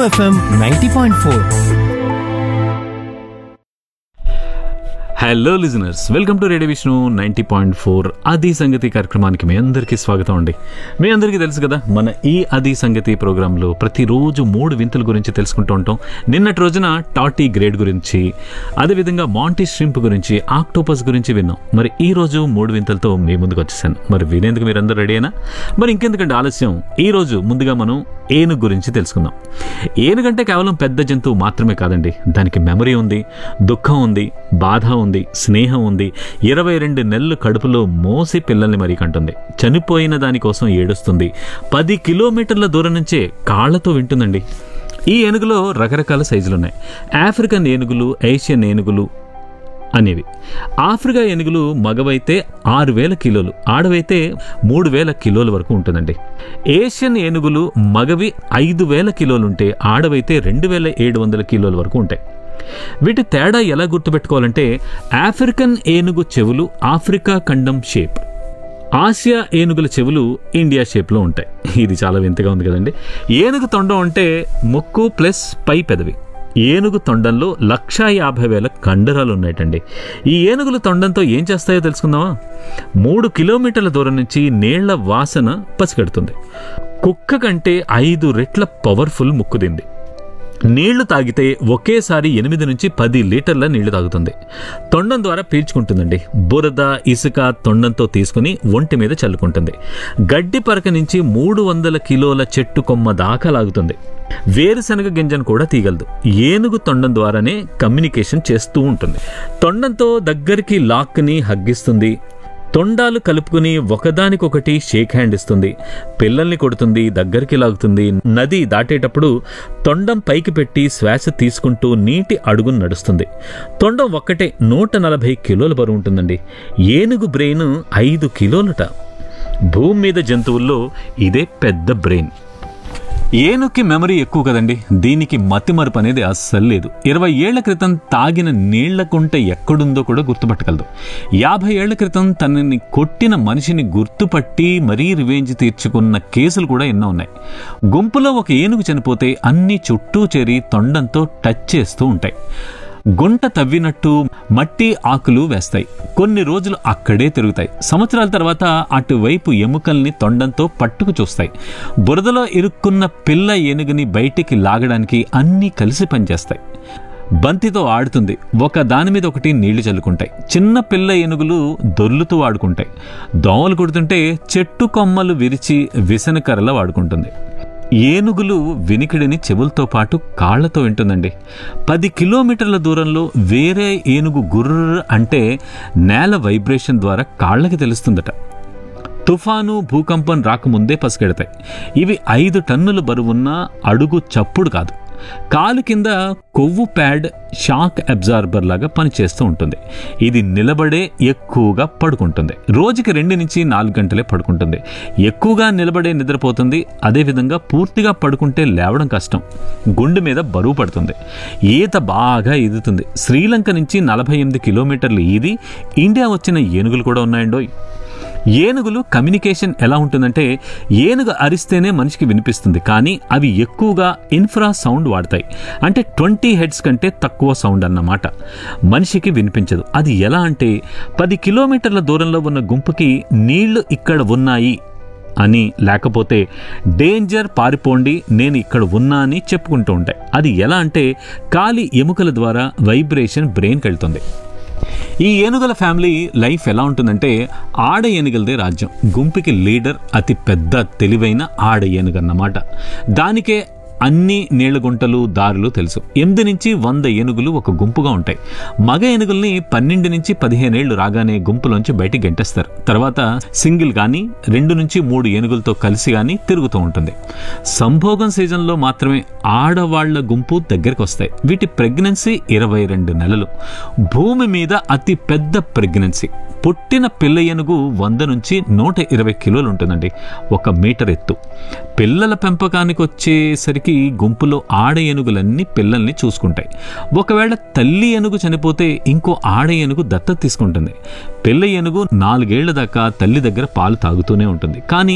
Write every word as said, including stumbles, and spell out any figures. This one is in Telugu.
FM ninety point four. Hello listeners, welcome to radio Vishnu ninety point four అది సంగతి కార్యక్రమానికి మీ అందరికీ స్వాగతం అండి. మీ అందరికీ తెలుసు కదా, మన ఈ అది సంగతి ప్రోగ్రాంలో ప్రతిరోజు మూడు వింతల గురించి తెలుసుకుంటూ ఉంటాం. నిన్నటి రోజున టాటీ గ్రేడ్ గురించి, అదేవిధంగా మాంటీ ష్రింప్ గురించి, ఆక్టోపస్ గురించి విన్నాం. మరి ఈ రోజు మూడు వింతలతో మీ ముందుకు వచ్చేసాను. మరి వినేందుకు మీరు అందరూ రెడీ అయినా? మరి ఇంకెందుకంటే ఆలస్యం, ఈ రోజు ముందుగా మనం ఏనుగు గురించి తెలుసుకుందాం. ఏనుగంటే కేవలం పెద్ద జంతువు మాత్రమే కాదండి, దానికి మెమరీ ఉంది, దుఃఖం ఉంది, బాధ ఉంది, స్నేహం ఉంది. ఇరవై రెండు నెలలు కడుపులో మోసి పిల్లల్ని మరీ కంటుంది. చనిపోయిన దానికోసం ఏడుస్తుంది. పది కిలోమీటర్ల దూరం నుంచే కాళ్లతో వింటుందండి. ఈ ఏనుగులో రకరకాల సైజులున్నాయి. ఆఫ్రికన్ ఏనుగులు, ఏషియన్ ఏనుగులు అనేవి. ఆఫ్రికా ఏనుగులు మగవైతే ఆరు వేల కిలోలు, ఆడవైతే మూడు వేల కిలోల వరకు ఉంటుందండి. ఏషియన్ ఏనుగులు మగవి ఐదు వేల కిలోలుంటే, ఆడవైతే రెండు వేల ఏడు వందల కిలోల వరకు ఉంటాయి. వీటి తేడా ఎలా గుర్తుపెట్టుకోవాలంటే, ఆఫ్రికన్ ఏనుగు చెవులు ఆఫ్రికా ఖండం షేప్, ఆసియా ఏనుగుల చెవులు ఇండియా షేప్లో ఉంటాయి. ఇది చాలా వింతగా ఉంది కదండి. ఏనుగు తొండం అంటే ముక్కు ప్లస్ పై పెదవి. ఏనుగు తొండంలో లక్షా యాభై వేల కండరాలు ఉన్నాయటండి. ఈ ఏనుగులు తొండంతో ఏం చేస్తాయో తెలుసుకుందామా? మూడు కిలోమీటర్ల దూరం నుంచి నీళ్ల వాసన పసిగడుతుంది. కుక్క కంటే ఐదు రెట్ల పవర్ఫుల్ ముక్కుదింది. నీళ్లు తాగితే ఒకేసారి ఎనిమిది నుంచి పది లీటర్ల నీళ్లు తాగుతుంది. తొండం ద్వారా పీల్చుకుంటుందండి. బురద, ఇసుక తొండంతో తీసుకుని ఒంటి మీద చల్లుకుంటుంది. గడ్డి పరక నుంచి మూడు వందల కిలోల చెట్టు కొమ్మ దాకా లాగుతుంది. వేరుశనగ గింజను కూడా తీయగలదు. ఏనుగు తొండం ద్వారానే కమ్యూనికేషన్ చేస్తూ ఉంటుంది. తొండంతో దగ్గరికి లాక్ని హగ్గిస్తుంది. తొండాలు కలుపుకుని ఒకదానికొకటి షేక్ హ్యాండ్ ఇస్తుంది. పిల్లల్ని కొడుతుంది, దగ్గరికి లాగుతుంది. నది దాటేటప్పుడు తొండం పైకి పెట్టి శ్వాస తీసుకుంటూ నీటి అడుగును నడుస్తుంది. తొండం ఒక్కటే నూట నలభై కిలోల బరువు ఉంటుందండి. ఏనుగు బ్రెయిన్ ఐదు కిలోలట. భూమి మీద జంతువుల్లో ఇదే పెద్ద బ్రెయిన్. ఏనుగుకి మెమరీ ఎక్కువ కదండి, దీనికి మతిమరుపు అనేది అస్సలు లేదు. ఇరవై ఏళ్ల క్రితం తాగిన నీళ్ల కుంట ఎక్కడుందో కూడా గుర్తుపట్టగలదు. యాభై ఏళ్ల క్రితం తనని కొట్టిన మనిషిని గుర్తుపట్టి మరీ రివెంజ్ తీర్చుకున్న కేసులు కూడా ఎన్నో ఉన్నాయి. గుంపులో ఒక ఏనుగు చనిపోతే అన్ని చుట్టూ చేరి తొండంతో టచ్ చేస్తూ ఉంటాయి. గుంట తవ్వినట్టు మట్టి ఆకులు వేస్తాయి. కొన్ని రోజులు అక్కడే తిరుగుతాయి. సంవత్సరాల తర్వాత అటువైపు ఎముకల్ని తొండంతో పట్టుకు చూస్తాయి. బురదలో ఇరుక్కున్న పిల్ల ఏనుగుని బయటికి లాగడానికి అన్నీ కలిసి పనిచేస్తాయి. బంతితో ఆడుతుంది. ఒక దాని మీద ఒకటి నీళ్లు చల్లుకుంటాయి. చిన్న పిల్ల ఏనుగులు దొర్లుతూ ఆడుకుంటాయి. దోమలు కొడుతుంటే చెట్టు కొమ్మలు విరిచి విసనకర్రలా వాడుకుంటుంది. ఏనుగులు వినికిడిని చెవులతో పాటు కాళ్లతో వింటుందండి. పది కిలోమీటర్ల దూరంలో వేరే ఏనుగు గుర్ర అంటే నేల వైబ్రేషన్ ద్వారా కాళ్లకి తెలుస్తుందట. తుఫాను, భూకంపం రాకముందే పసిగెడతాయి. ఇవి ఐదు టన్నుల బరువున్న అడుగు చప్పుడు కాదు. కాలు కింద కొవ్వు ప్యాడ్ షాక్ అబ్జార్బర్ లాగా పనిచేస్తూ ఉంటుంది. ఇది నిలబడే ఎక్కువగా పడుకుంటుంది. రోజుకి రెండు నుంచి నాలుగు గంటలే పడుకుంటుంది. ఎక్కువగా నిలబడే నిద్రపోతుంది. అదేవిధంగా పూర్తిగా పడుకుంటే లేవడం కష్టం. గుండె మీద బరువు పడుతుంది. ఈత బాగా ఈదుతుంది. శ్రీలంక నుంచి నలభై ఎనిమిది కిలోమీటర్లు ఈది ఇండియా వచ్చిన ఏనుగులు కూడా ఉన్నాయండోయ్. ఏనుగులు కమ్యూనికేషన్ ఎలా ఉంటుందంటే, ఏనుగు అరిస్తేనే మనిషికి వినిపిస్తుంది, కానీ అవి ఎక్కువగా ఇన్ఫ్రా సౌండ్ వాడతాయి. అంటే ట్వంటీ హెడ్స్ కంటే తక్కువ సౌండ్ అన్నమాట. మనిషికి వినిపించదు. అది ఎలా అంటే, పది కిలోమీటర్ల దూరంలో ఉన్న గుంపుకి నీళ్లు ఇక్కడ ఉన్నాయి అని, లేకపోతే డేంజర్ పారిపోండి నేను ఇక్కడ ఉన్నా అని చెప్పుకుంటూ ఉంటాయి. అది ఎలా అంటే, కాలి ఎముకల ద్వారా వైబ్రేషన్ బ్రెయిన్కి వెళ్తుంది. ఈ ఏనుగుల ఫ్యామిలీ లైఫ్ ఎలా ఉంటుందంటే, ఆడ ఏనుగులదే రాజ్యం. గుంపుకి లీడర్ అతి పెద్ద తెలివైన ఆడ ఏనుగు అన్నమాట. దానికే అన్ని నీళ్లగుంటలు, దారులు తెలుసు. ఎనిమిది నుంచి వంద ఏనుగులు ఒక గుంపుగా ఉంటాయి. మగ ఏనుగుల్ని పన్నెండు నుంచి పదిహేనేళ్లు రాగానే గుంపులోంచి బయటికి గెంటేస్తారు. తర్వాత సింగిల్ కానీ రెండు నుంచి మూడు ఏనుగులతో కలిసి కానీ తిరుగుతూ ఉంటుంది. సంభోగం సీజన్లో మాత్రమే ఆడవాళ్ల గుంపు దగ్గరికి వస్తాయి. వీటి ప్రెగ్నెన్సీ ఇరవై రెండు నెలలు. భూమి మీద అతి పెద్ద ప్రెగ్నెన్సీ. పుట్టిన పిల్ల ఏనుగు వంద నుంచి నూట ఇరవై కిలోలు ఉంటుందండి, ఒక మీటర్ ఎత్తు. పిల్లల పెంపకానికి వచ్చేసరికి గుంపులో ఆడ ఏనుగులన్నీ పిల్లల్ని చూసుకుంటాయి. ఒకవేళ తల్లి ఏనుగు చనిపోతే ఇంకో ఆడ ఏనుగు దత్తత తీసుకుంటుంది. పిల్ల ఏనుగు నాలుగేళ్ల దాకా తల్లి దగ్గర పాలు తాగుతూనే ఉంటుంది. కానీ